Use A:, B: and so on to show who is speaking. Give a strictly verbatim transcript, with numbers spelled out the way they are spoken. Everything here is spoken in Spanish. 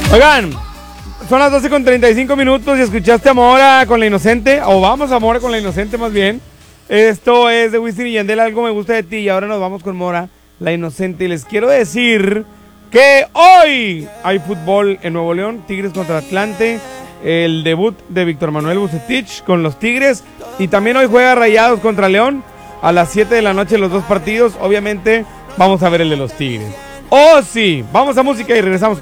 A: Oigan, son las doce con treinta y cinco minutos y escuchaste a Mora con La Inocente, o vamos a Mora con La Inocente más bien. Esto es de Wisin y Yandel, Algo Me Gusta de Ti, y ahora nos vamos con Mora, La Inocente. Y les quiero decir que hoy hay fútbol en Nuevo León, Tigres contra Atlante, el debut de Víctor Manuel Bucetich con los Tigres, y también hoy juega Rayados contra León a las siete de la noche los dos partidos. Obviamente vamos a ver el de los Tigres. Oh sí, vamos a música y regresamos.